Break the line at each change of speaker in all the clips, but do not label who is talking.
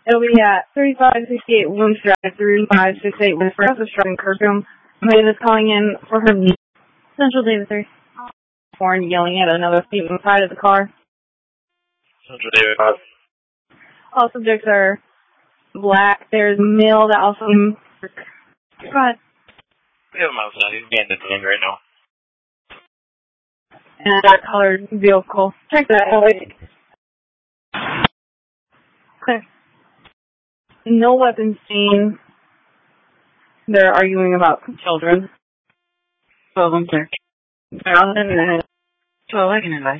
It'll be at 3568 Williams Drive, 3568 West Struck in Kirkham. Somebody that's calling in for her niece.
Central David 3.
Horn yelling at another seat inside of the car.
Central David 5.
All subjects are black. There's a male that also... Go ahead.
We have him outside. He's getting detained right now.
And a colored vehicle. Check that out. Clear. No weapons seen. They're arguing about children.
12, I'm clear. 12, I can advise.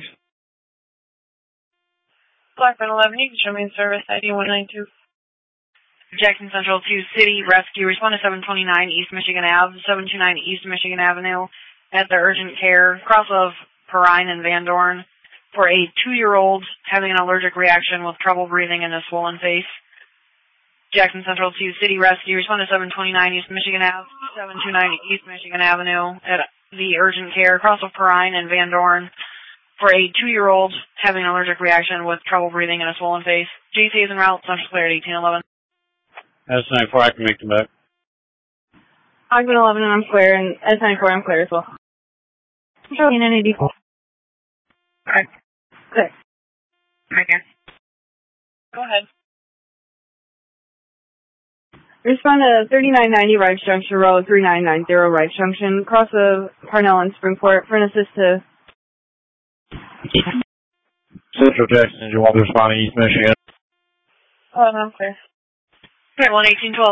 Blackburn 11, you can show me in service, ID 192.
Jackson Central to City Rescue. Respond to 729 East Michigan Ave, 729 East Michigan Avenue at the urgent care, cross of Perrine and Van Dorn, for a 2-year-old having an allergic reaction with trouble breathing and a swollen face. Jackson Central to City Rescue. Respond to 729 East Michigan Ave, 729 East Michigan Avenue at the urgent care, cross of Perrine and Van Dorn, for a 2-year-old having an allergic reaction with trouble breathing and a swollen face. JC is en route, Central Clear at 1811.
S94, I can make them back.
Ogden 11 and I'm clear, and S94 I'm clear as well.
1884.
Alright. Clear.
Okay.
Go ahead.
Respond to 3990 Rice Junction Road, 3990 Rice Junction, cross of Parnell and Springport, for an assist to...
Central Jackson, do you want to respond to East Michigan?
Oh, no, I'm clear.
Clear 1812.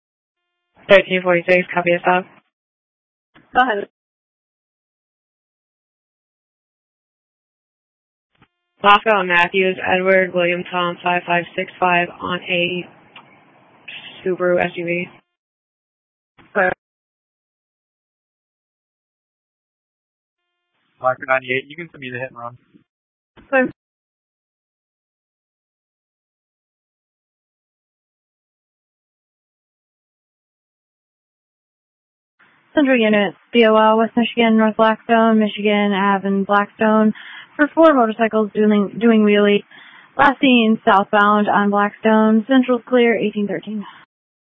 1346, copy of stop.
Go ahead.
Bosco and Matthews, Edward, William, Tom, 5565 on a Subaru SUV.
Blacker 98, you can send me the hit and run.
Clear.
Central Unit, BOL, West Michigan, North Blackstone, Michigan Ave and Blackstone, for 4 motorcycles doing wheelie. Last seen southbound on Blackstone. Central's clear, 1813.